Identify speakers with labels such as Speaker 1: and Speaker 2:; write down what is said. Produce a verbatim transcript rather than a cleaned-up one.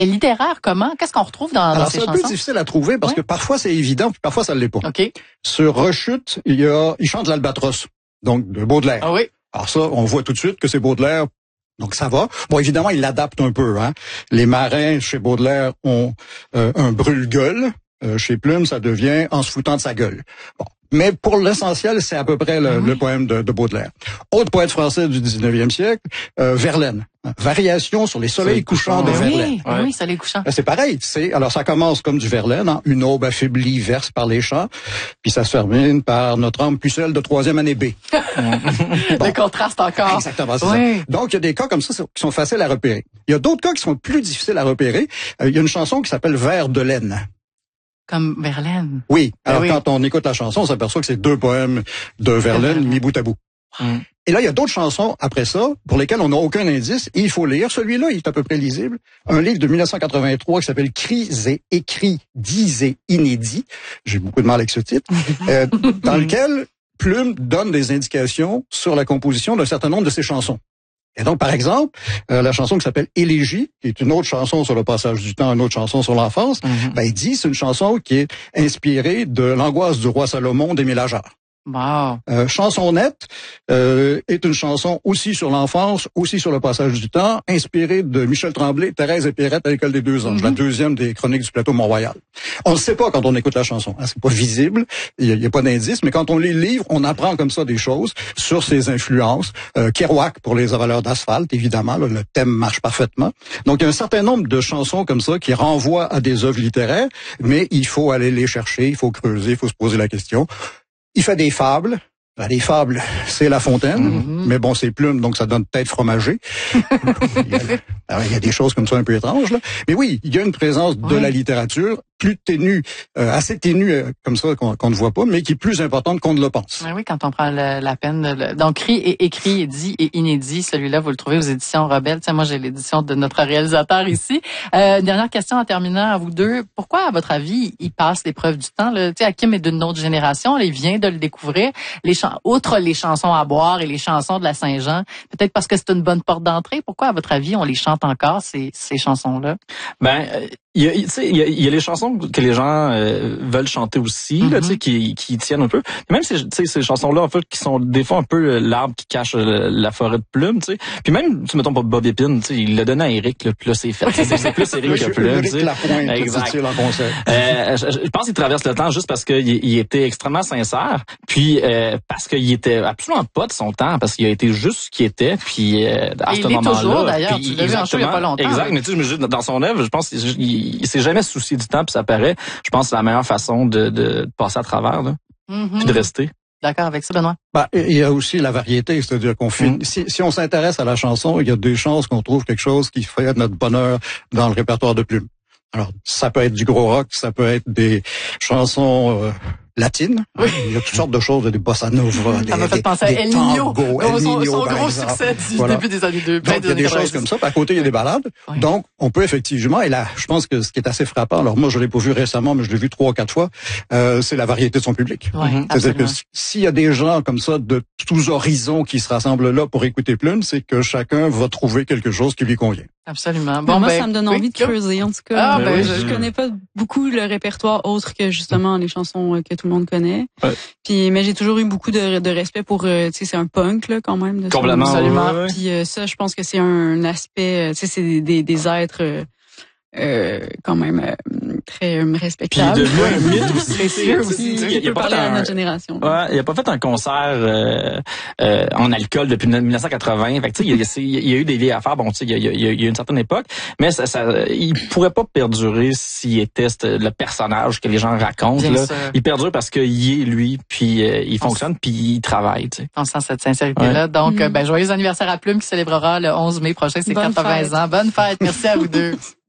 Speaker 1: Et littéraire, comment? Qu'est-ce qu'on retrouve dans,
Speaker 2: Alors,
Speaker 1: dans ces chansons?
Speaker 2: Alors, c'est un peu difficile à trouver parce ouais. que parfois c'est évident, puis parfois ça ne l'est pas.
Speaker 1: Okay.
Speaker 2: Sur Rechute, il y a, il chante l'Albatros, donc de Baudelaire.
Speaker 1: Ah oui.
Speaker 2: Alors ça, on voit tout de suite que c'est Baudelaire, donc ça va. Bon, évidemment, il l'adapte un peu. Hein. Les marins chez Baudelaire ont euh, un brûle-gueule. Euh, chez Plume, ça devient en se foutant de sa gueule. Bon. Mais pour l'essentiel, c'est à peu près le, oui. le poème de, de Baudelaire. Autre poète français du dix-neuvième siècle, euh, Verlaine. Variation sur les soleils couchants de Verlaine.
Speaker 1: Oui, ouais. oui, soleils couchants.
Speaker 2: C'est pareil. C'est alors ça commence comme du Verlaine, hein, une aube affaiblie verse par les champs, puis ça se termine par notre âme pucelle de troisième année B.
Speaker 1: bon. Le contraste encore.
Speaker 2: Exactement. C'est
Speaker 1: oui.
Speaker 2: ça. Donc il y a des cas comme ça qui sont faciles à repérer. Il y a d'autres cas qui sont plus difficiles à repérer. Euh, il y a une chanson qui s'appelle Vers de laine.
Speaker 1: Comme Verlaine.
Speaker 2: Oui. Alors,
Speaker 1: ben oui.
Speaker 2: quand on écoute la chanson, on s'aperçoit que c'est deux poèmes de Verlaine mis bout à bout.
Speaker 1: Mm.
Speaker 2: Et là, il y a d'autres chansons après ça pour lesquelles on n'a aucun indice et il faut lire. Celui-là, il est à peu près lisible. Un livre de mille neuf cent quatre-vingt-trois qui s'appelle Cris et écrits, dits et inédits. J'ai beaucoup de mal avec ce titre. euh, dans lequel Plume donne des indications sur la composition d'un certain nombre de ses chansons. Et donc, par exemple, euh, la chanson qui s'appelle Élégie, qui est une autre chanson sur le passage du temps, une autre chanson sur l'enfance, mm-hmm. ben, il dit c'est une chanson qui est inspirée de l'angoisse du roi Salomon d'Émile Ajar.
Speaker 1: Wow.
Speaker 2: Euh, Chansonnette euh, est une chanson aussi sur l'enfance, aussi sur le passage du temps, inspirée de Michel Tremblay, Thérèse et Pierrette à l'école des deux anges, mm-hmm. la deuxième des chroniques du plateau Mont-Royal. On ne sait pas quand on écoute la chanson, hein, c'est pas visible, il n'y a, a pas d'indice, mais quand on lit le livre, on apprend comme ça des choses sur ses influences. Euh, Kerouac pour les avaleurs d'asphalte, évidemment, là, le thème marche parfaitement. Donc il y a un certain nombre de chansons comme ça qui renvoient à des œuvres littéraires, mais il faut aller les chercher, il faut creuser, il faut se poser la question. Il fait des fables. Les fables, c'est La Fontaine, mm-hmm. mais bon, c'est Plume, donc ça donne tête fromagée. il, y a, alors, il y a des choses comme ça un peu étranges, là. Mais oui, il y a une présence de oui. la littérature plus ténue, euh, assez ténue euh, comme ça qu'on, qu'on ne voit pas, mais qui est plus importante qu'on ne le pense.
Speaker 1: Oui, quand on prend le, la peine. De le... Donc, Cris et écrit, dit et inédit, celui-là, vous le trouvez aux éditions Rebelle. Tiens, moi, j'ai l'édition de notre réalisateur ici. Euh, dernière question en terminant à vous deux. Pourquoi, à votre avis, il passe l'épreuve du temps? Tu sais, Hakim est d'une autre génération, là, il vient de le découvrir. Les ch- Outre les chansons à boire et les chansons de la Saint-Jean, peut-être parce que c'est une bonne porte d'entrée. Pourquoi, à votre avis, on les chante encore, ces, ces chansons-là?
Speaker 3: Ben, il y a, tu sais, il y a, il y a les chansons que les gens euh, veulent chanter aussi, mm-hmm. là, tu sais, qui, qui tiennent un peu. Même ces, tu sais, ces chansons-là, en fait, qui sont des fois un peu l'arbre qui cache la forêt de Plume, tu sais. Puis même, tu mettons pas Bob Épine, tu sais, il l'a donné à Éric, là, puis là, c'est fait. c'est, c'est plus Éric que Plume, tu sais.
Speaker 2: Exact.
Speaker 3: Euh, je, je pense qu'il traverse le temps juste parce qu'il il était extrêmement sincère, puis euh, parce qu'il était absolument pas de son temps, parce qu'il a été juste ce qu'il était, puis euh, à ce moment-là. Il est toujours,
Speaker 1: d'ailleurs. Tu l'as vu en show il y a pas longtemps.
Speaker 3: Exact. Mais tu sais, dans son œuvre, je pense qu'il il s'est jamais soucié du temps, puis ça paraît. Je pense que c'est la meilleure façon de, de passer à travers, là, mm-hmm. puis de rester.
Speaker 1: D'accord avec ça, Benoît?
Speaker 2: Ben, il y a aussi la variété, c'est-à-dire qu'on fait, mm. si, si on s'intéresse à la chanson, il y a des chances qu'on trouve quelque chose qui ferait notre bonheur dans le répertoire de Plume. Alors, ça peut être du gros rock, ça peut être des chansons euh, latines.
Speaker 1: Oui.
Speaker 2: Il y a toutes sortes de choses, des bossa nova, des,
Speaker 1: ça m'a fait
Speaker 2: des,
Speaker 1: penser
Speaker 2: des
Speaker 1: à El Niño,
Speaker 2: tangos, El
Speaker 1: son,
Speaker 2: Niño,
Speaker 1: son gros
Speaker 2: exemple.
Speaker 1: succès du
Speaker 2: voilà.
Speaker 1: début des années deux.
Speaker 2: Donc, il y a des choses comme ça. Puis à côté, il y a des balades. Oui. Donc, on peut effectivement, et là, je pense que ce qui est assez frappant, alors moi, je l'ai pas vu récemment, mais je l'ai vu trois ou quatre fois, euh, c'est la variété de son public.
Speaker 1: Oui, mm-hmm.
Speaker 2: C'est-à-dire que s'il y a des gens comme ça, de tous horizons, qui se rassemblent là pour écouter Plume, c'est que chacun va trouver quelque chose qui lui convient.
Speaker 1: Absolument.
Speaker 4: Bon, moi,
Speaker 1: ben,
Speaker 4: ça me donne
Speaker 1: oui,
Speaker 4: envie de creuser, en tout cas.
Speaker 1: Ah, ben,
Speaker 4: oui, je, je connais pas beaucoup le répertoire autre que, justement, les chansons que tout le monde connaît.
Speaker 3: Ouais.
Speaker 4: Puis, mais j'ai toujours eu beaucoup de, de respect pour, euh, tu sais, c'est un punk, là, quand même. De
Speaker 3: Complètement.
Speaker 4: Absolument.
Speaker 3: Ouais, ouais.
Speaker 4: Puis, euh, ça, je pense que c'est un aspect, tu sais, c'est des, des, des êtres, euh, euh, quand même, euh, très euh, respectables.
Speaker 3: Puis, devenu un mythe aussi.
Speaker 4: Précieux aussi. Il, il, il peut parler un, à notre génération.
Speaker 3: Ouais, il a pas fait un concert, euh, euh, en alcool depuis mille neuf cent quatre-vingt. Fait que, tu sais, il y a, il y a eu des vieilles affaires. Bon, tu sais, il y a, il y a, il y a une certaine époque. Mais ça, ça, il pourrait pas perdurer s'il était le personnage que les gens racontent,
Speaker 1: bien
Speaker 3: là.
Speaker 1: Sûr.
Speaker 3: Il perdure parce qu'il est lui, puis euh, il on fonctionne, puis il travaille, tu sais.
Speaker 1: On sent cette sincérité-là. Ouais. Donc, mm-hmm. ben, joyeux anniversaire à Plume qui célébrera le onze mai prochain ses quatre-vingts ans. Bonne fête. Merci à vous deux.